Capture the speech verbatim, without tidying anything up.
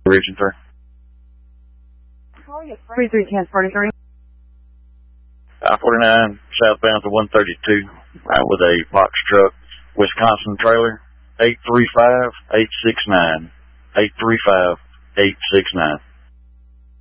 Region three. three three Transporter three. I forty-nine southbound to one thirty-two uh, with a box truck, Wisconsin trailer, eight three five, eight six nine. eight three five, eight six nine.